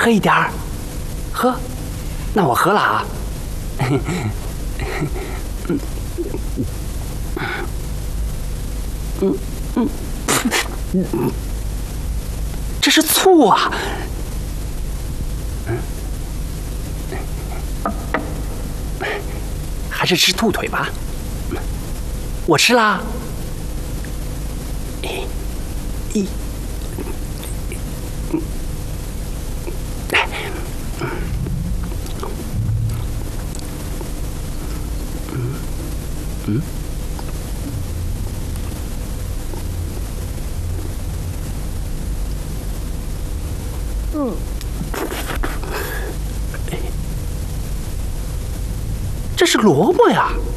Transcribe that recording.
喝一点儿，喝。那我喝了啊。这是醋啊！还是吃兔腿吧。我吃啦。这是萝卜呀。